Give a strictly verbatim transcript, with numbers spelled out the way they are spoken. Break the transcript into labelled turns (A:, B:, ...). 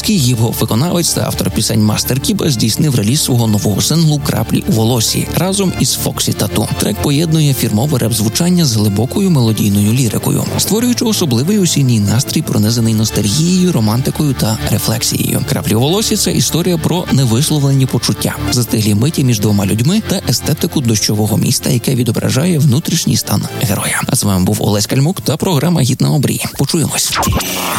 A: Львівський гіп-хоп-виконавець та автор пісень Мастер Кіба здійснив реліз свого нового синглу «Краплі у волосі» разом із Фоксі Тату. Трек поєднує фірмове реп-звучання з глибокою мелодійною лірикою, створюючи особливий осінній настрій, пронизаний ностальгією, романтикою та рефлексією. «Краплі у волосі» – це історія про невисловлені почуття, застиглі миті між двома людьми та естетику дощового міста, яке відображає внутрішній стан героя. А з вами був Олесь Кальмук та програма «Гід на обрії». Почуємось.